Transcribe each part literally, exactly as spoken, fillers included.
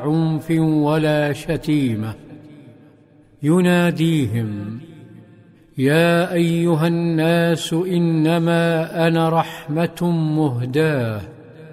عنف ولا شتيمة، يناديهم: يا أيها الناس إنما أنا رحمة مهداة.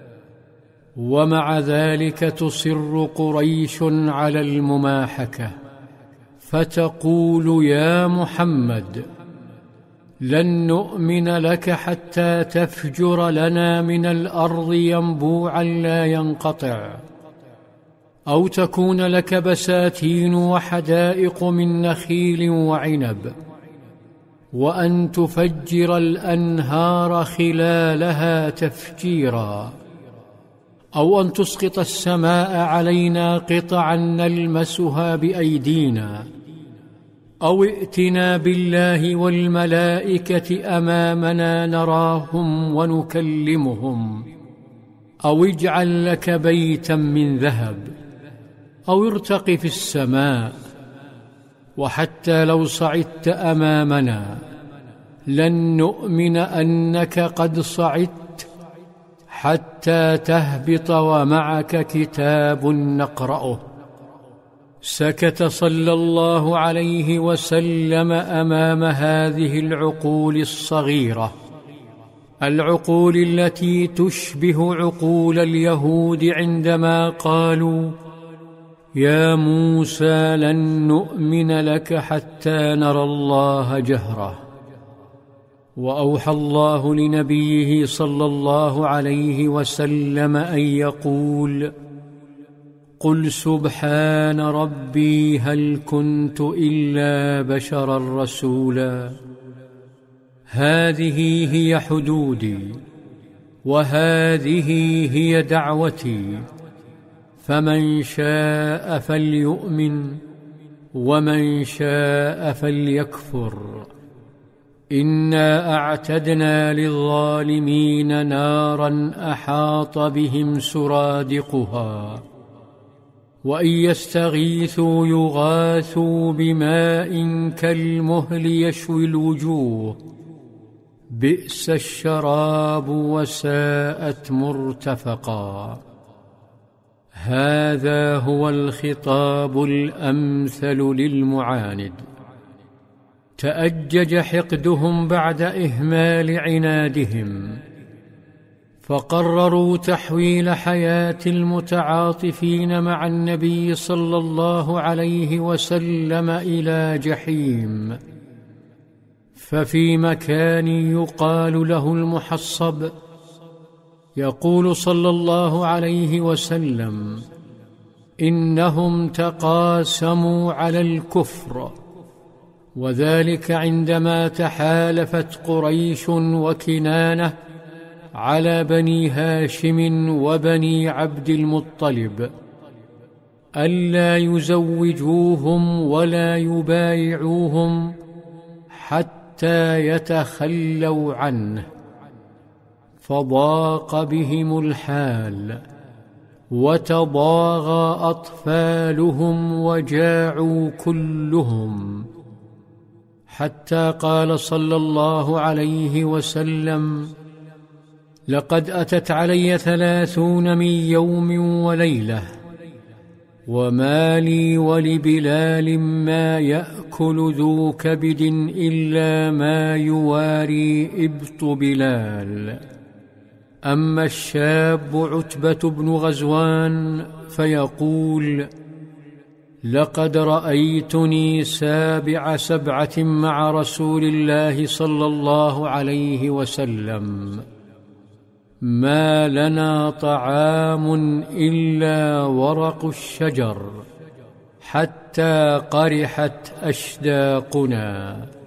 ومع ذلك تصر قريش على المماحكة، فتقول: يا محمد، لن نؤمن لك حتى تفجر لنا من الأرض ينبوعا لا ينقطع، أو تكون لك بساتين وحدائق من نخيل وعنب، وأن تفجر الأنهار خلالها تفجيرا، أو أن تسقط السماء علينا قطعا نلمسها بأيدينا، أو ائتنا بالله والملائكة أمامنا نراهم ونكلمهم، أو اجعل لك بيتا من ذهب، أو ارتق في السماء. وحتى لو صعدت أمامنا لن نؤمن أنك قد صعدت حتى تهبط ومعك كتاب نقرأه. سكت صلى الله عليه وسلم أمام هذه العقول الصغيرة، العقول التي تشبه عقول اليهود عندما قالوا: يا موسى لن نؤمن لك حتى نرى الله جهرة. وأوحى الله لنبيه صلى الله عليه وسلم أن يقول: قل سبحان ربي هل كنت إلا بشرا رسولا. هذه هي حدودي، وهذه هي دعوتي، فمن شاء فليؤمن ومن شاء فليكفر. إنا أعتدنا للظالمين نارا أحاط بهم سرادقها، وإن يستغيثوا يغاثوا بماء كالمهل يشوي الوجوه، بئس الشراب وساءت مرتفقا. هذا هو الخطاب الأمثل للمعاند. تأجج حقدهم بعد إهمال عنادهم، فقرروا تحويل حياة المتعاطفين مع النبي صلى الله عليه وسلم إلى جحيم. ففي مكان يقال له المحصب يقول صلى الله عليه وسلم: إنهم تقاسموا على الكفر، وذلك عندما تحالفت قريش وكنانة على بني هاشم وبني عبد المطلب ألا يزوجوهم ولا يبايعوهم حتى يتخلوا عنه، فضاق بهم الحال، وتضاغى أطفالهم وجاعوا كلهم، حتى قال صلى الله عليه وسلم: لقد أتت علي ثلاثون من يوم وليلة، وما لي ولبلال ما يأكل ذو كبد إلا ما يواري إبط بلال. أما الشاب عتبة بن غزوان فيقول: لقد رأيتني سابع سبعة مع رسول الله صلى الله عليه وسلم، ما لنا طعام إلا ورق الشجر حتى قرحت أشداقنا.